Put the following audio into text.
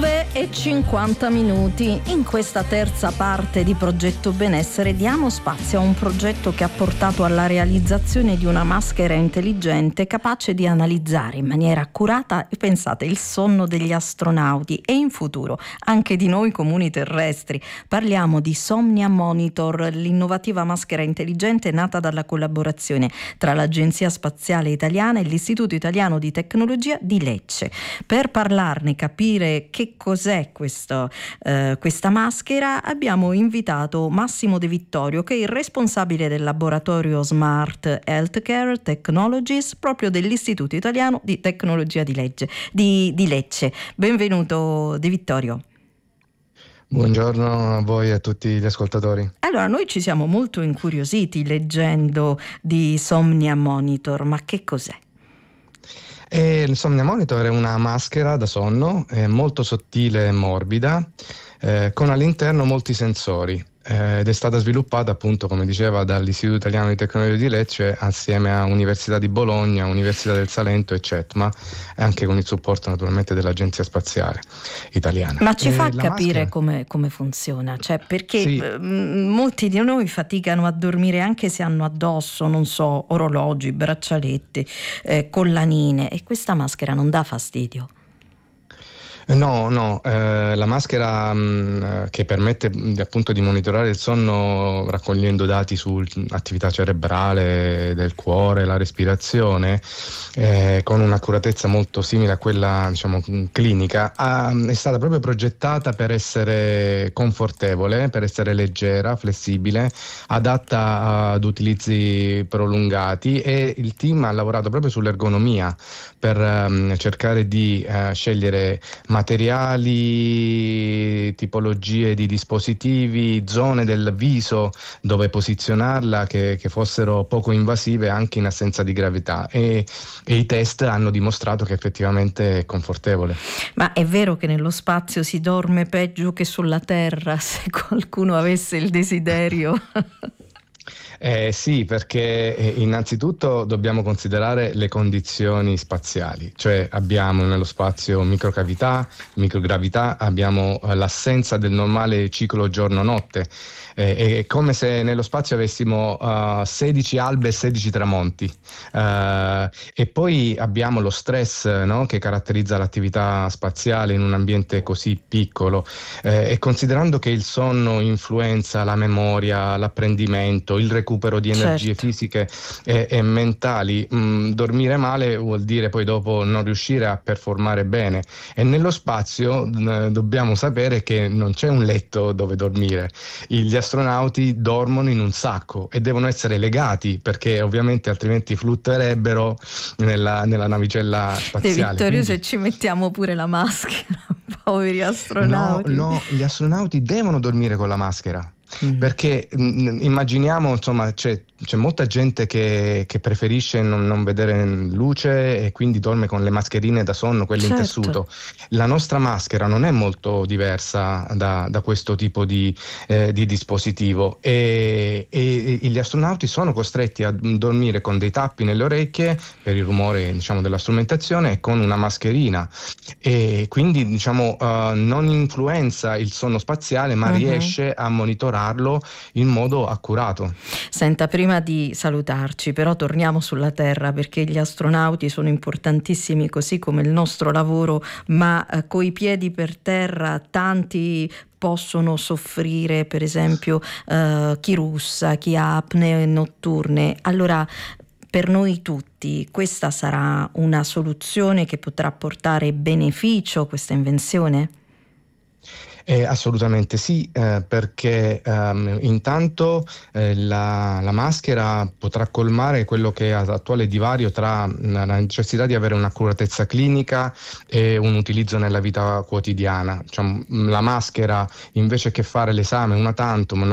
9:50. In questa terza parte di Progetto Benessere diamo spazio a un progetto che ha portato alla realizzazione di una maschera intelligente capace di analizzare in maniera accurata, pensate, il sonno degli astronauti e in futuro anche di noi comuni terrestri. Parliamo di Somnia Monitor, l'innovativa maschera intelligente nata dalla collaborazione tra l'Agenzia Spaziale Italiana e l'Istituto Italiano di Tecnologia di Lecce. Per parlarne, capire che cos'è questa maschera, abbiamo invitato Massimo De Vittorio, che è il responsabile del laboratorio Smart Healthcare Technologies proprio dell'Istituto Italiano di Tecnologia di Lecce. Benvenuto De Vittorio. Buongiorno a voi e a tutti gli ascoltatori. Allora, noi ci siamo molto incuriositi leggendo di Somnia Monitor, ma che cos'è? Il Somnia Monitor è una maschera da sonno molto sottile e morbida, con all'interno molti sensori. Ed è stata sviluppata, appunto, come diceva, dall'Istituto Italiano di Tecnologia di Lecce assieme a Università di Bologna, Università del Salento e CETMA, e anche con il supporto naturalmente dell'Agenzia Spaziale Italiana. Ma ci fa capire come funziona? Cioè, perché sì, molti di noi faticano a dormire anche se hanno addosso, non so, orologi, braccialetti, collanine, e questa maschera non dà fastidio? No, la maschera che permette appunto di monitorare il sonno raccogliendo dati sull'attività cerebrale, del cuore, la respirazione, con un'accuratezza molto simile a quella, diciamo, clinica, è stata proprio progettata per essere confortevole, per essere leggera, flessibile, adatta ad utilizzi prolungati, e il team ha lavorato proprio sull'ergonomia per cercare di scegliere materiali, tipologie di dispositivi, zone del viso dove posizionarla che fossero poco invasive anche in assenza di gravità, e i test hanno dimostrato che effettivamente è confortevole. Ma è vero che nello spazio si dorme peggio che sulla Terra, se qualcuno avesse il desiderio? Sì, perché innanzitutto dobbiamo considerare le condizioni spaziali, cioè abbiamo nello spazio microcavità, microgravità, abbiamo l'assenza del normale ciclo giorno-notte. È come se nello spazio avessimo 16 albe e 16 tramonti, e poi abbiamo lo stress, no, che caratterizza l'attività spaziale in un ambiente così piccolo, e considerando che il sonno influenza la memoria, l'apprendimento, il recupero di energie fisiche e mentali, dormire male vuol dire poi dopo non riuscire a performare bene, e nello spazio dobbiamo sapere che non c'è un letto dove dormire. Gli astronauti dormono in un sacco e devono essere legati, perché ovviamente altrimenti fluttuerebbero nella navicella spaziale. De Vittorio, se ci mettiamo pure la maschera, poveri astronauti. No, gli astronauti devono dormire con la maschera. Perché immaginiamo, insomma, c'è molta gente che preferisce non vedere luce e quindi dorme con le mascherine da sonno, quelle in tessuto. La nostra maschera non è molto diversa da questo tipo di dispositivo, e gli astronauti sono costretti a dormire con dei tappi nelle orecchie per il rumore, diciamo, della strumentazione, e con una mascherina, e quindi, diciamo, non influenza il sonno spaziale, ma riesce a monitorarlo in modo accurato. Senta, prima di salutarci, però torniamo sulla Terra, perché gli astronauti sono importantissimi così come il nostro lavoro, ma coi piedi per terra tanti possono soffrire, per esempio chi russa, chi ha apnee notturne. Allora, per noi tutti questa sarà una soluzione che potrà portare beneficio, questa invenzione? Assolutamente sì, perché intanto la maschera potrà colmare quello che è l'attuale divario tra la necessità di avere un'accuratezza clinica e un utilizzo nella vita quotidiana. Cioè, la maschera, invece che fare l'esame una tantum,